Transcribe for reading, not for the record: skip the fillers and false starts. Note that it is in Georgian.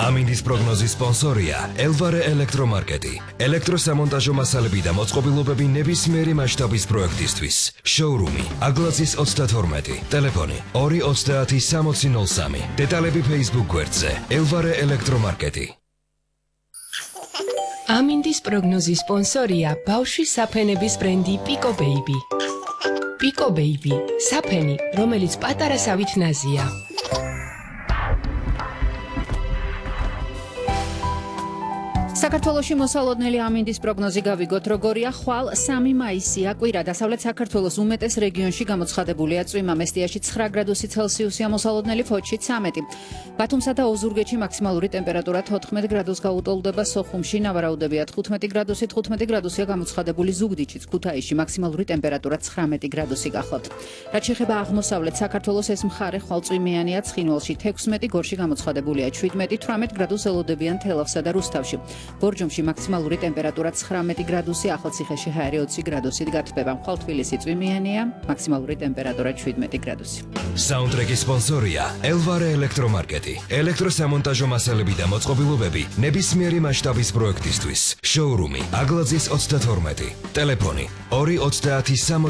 ამინდის პროგნოზის სპონსორია ელვარე ელექტრომარკეტი. ელექტროსამონტაჟო მასალები და მოწყობილობები ნებისმიერი მასშტაბის პროექტისთვის. შოურუმი აგლაძის 32, ტელეფონი 230-6003. დეტალები Facebook გვერდზე ელვარე ელექტრომარკეტი. ამინდის პროგნოზის სპონსორია ბავშვის საფენების ბრენდი Pico Baby. Pico Baby, საფენი, რომელიც პატარასავით ნაზია. საქართველოში მოსალოდნელი ამინდის პროგნოზი გავიგოთ, როგორია ხვალ 3 მაისია, კვირა დასავლეთ საქართველოს უმეტეს რეგიონში გამოცხადებულია წვიმა, მესტიაში 9 გრადუსი ცელსიუსია მოსალოდნელი, ფოთში 13. ბათუმსა და ოზურგეთში მაქსიმალური ტემპერატურა 14 გრადუსს გაუტოლდება, სოხუმში ნავარაუდებია 15 გრადუსი, 15 გრადუსია გამოცხადებული ზუგდიდშიც, ქუთაისში მაქსიმალური ტემპერატურა 19 გრადუსი გახლავთ. რაც შეეხება აღმოსავლეთ საქართველოს, ეს მხარე ხვალ წვიმიანია, ცხინვალში 16, გორში გამოცხადებულია 17, 18 გრადუსს ელოდებიან თელავსა და რუსთავში. ბორჯომში მაქსიმალური ტემპერატურა 19 გრადუსი, ახალციხეში ჰაერი 20 გრადუსით გათბება. ხვალ თბილისი წვიმიანია, მაქსიმალური ტემპერატურა 17 გრადუსი. საუნდტრეკის სპონსორია ელვარე ელექტრომარკეტი. ელექტროსამონტაჟო მასალები და მოწყობილობები ნებისმიერი მასშტაბის პროექტისთვის. შოურუმი აგლაძის 32, ტელეფონი 230